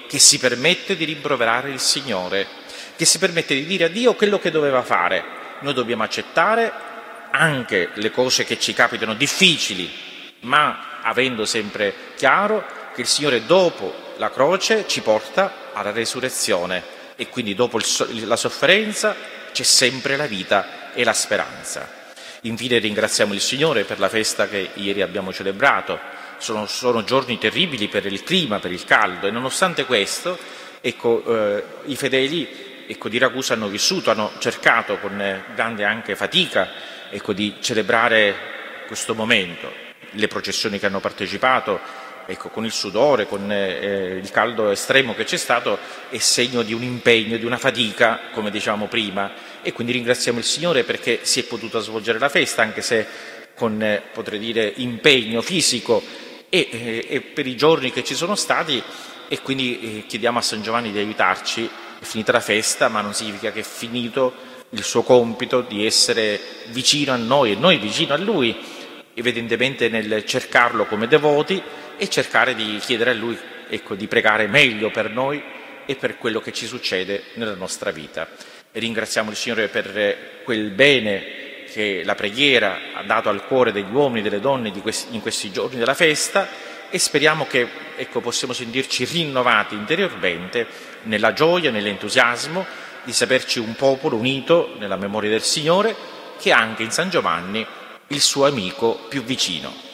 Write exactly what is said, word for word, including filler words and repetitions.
che si permette di rimproverare il Signore, che si permette di dire a Dio quello che doveva fare. Noi dobbiamo accettare anche le cose che ci capitano difficili, ma avendo sempre chiaro che il Signore dopo la croce ci porta alla resurrezione e quindi dopo il, la sofferenza c'è sempre la vita e la speranza. Infine ringraziamo il Signore per la festa che ieri abbiamo celebrato. Sono, sono giorni terribili per il clima, per il caldo, e nonostante questo, ecco, eh, i fedeli ecco, di Ragusa hanno vissuto, hanno cercato con grande anche fatica ecco, di celebrare questo momento. Le processioni che hanno partecipato, ecco, con il sudore, con eh, il caldo estremo che c'è stato, è segno di un impegno, di una fatica, come dicevamo prima, e quindi ringraziamo il Signore perché si è potuta svolgere la festa, anche se con, eh, potrei dire, impegno fisico, e, eh, e per i giorni che ci sono stati, e quindi eh, chiediamo a San Giovanni di aiutarci. È finita la festa, ma non significa che è finito il suo compito di essere vicino a noi e noi vicino a Lui, evidentemente nel cercarlo come devoti e cercare di chiedere a Lui ecco, di pregare meglio per noi e per quello che ci succede nella nostra vita. E ringraziamo il Signore per quel bene che la preghiera ha dato al cuore degli uomini e delle donne di questi, in questi giorni della festa, e speriamo che ecco, possiamo sentirci rinnovati interiormente nella gioia, nell'entusiasmo di saperci un popolo unito nella memoria del Signore, che è anche in San Giovanni il suo amico più vicino.